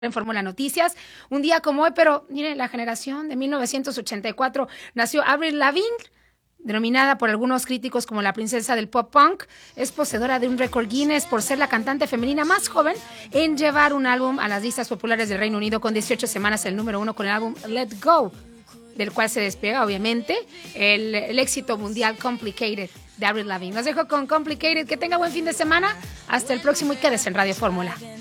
en Fórmula Noticias. Un día como hoy, pero miren, la generación de 1984 nació Avril Lavigne, denominada por algunos críticos como la princesa del pop punk. Es poseedora de un récord Guinness por ser la cantante femenina más joven en llevar un álbum a las listas populares del Reino Unido, con 18 semanas el número 1 con el álbum Let Go, del cual se despega obviamente el éxito mundial Complicated de Avril Lavigne. Los dejo con Complicated. Que tenga buen fin de semana. Hasta el próximo y quédese en Radio Fórmula.